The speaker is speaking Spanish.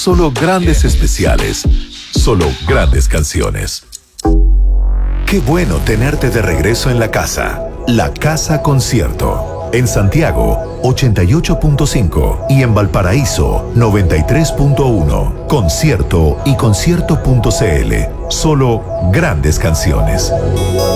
solo grandes especiales, solo grandes canciones. Qué bueno tenerte de regreso en la casa. La Casa Concierto. En Santiago, 88.5 y en Valparaíso, 93.1. Concierto y concierto.cl. Solo grandes canciones.